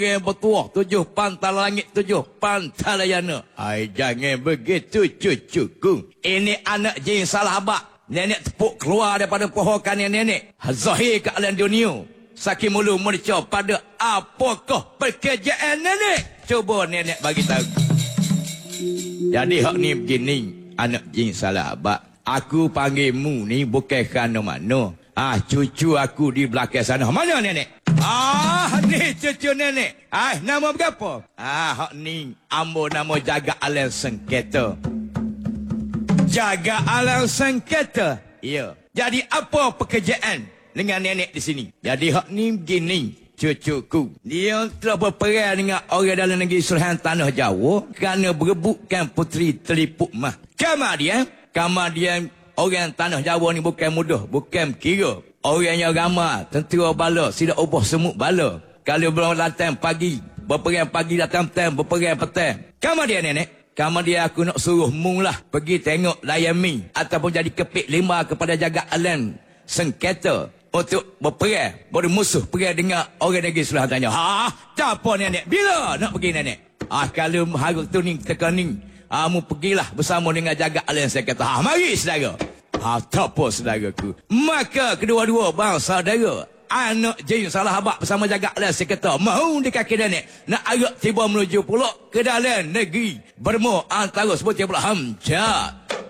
bertuah 7 pantai langit 7 pantai layana. Ai jangan begitu cucuku. Ini anak jin salah abak. Nenek tepuk keluar daripada pohokan nenek. Zahir ke alam dunia. Saking mulu merca pada apakah pekerjaan nenek. Cuba nenek bagi tahu. Jadi hak ni begini. Anak jin salah abak. Aku panggil mu ni bukan kerana mana. Cucu aku di belakang sana. Mana nenek? Ni cucu nenek. Nama berapa? Hak ni ambo nama jaga alam sengketa. Jaga alam sengketa. Ya. Jadi apa pekerjaan dengan nenek di sini? Jadi hak ni begini. Cucuku, dia telah berperang dengan orang dalam negeri Sulhan Tanah Jawa kerana berebutkan puteri Telipuk Mah. Kamadian orang Tanah Jawa ni bukan mudah, bukan kira. Orang yang ramai, tentera bala, tidak ubah semut bala. Kalau belum datang pagi, berperang pagi datang petang, berperang petang. Kamadian nenek, kamadian aku nak suruh mung lah pergi tengok layami ataupun jadi kepik lima kepada jaga alam sengketa. Untuk berperang, bermusuh perang dengan orang negeri Sulhan Tanah. Tak apa nenek, bila nak pergi nenek? Kalau hari tu ni tekan ni, mu pergilah bersama dengan jaga alam sengketa. Mari saudara. Tak apa saudaraku. Maka kedua-dua bangsa saudara, anak jin salah abak bersama jaga alam sengketa mahu di kaki nenek nak arak tiba menuju pulak ke dalam negeri Burma antara sebuah Hamjat.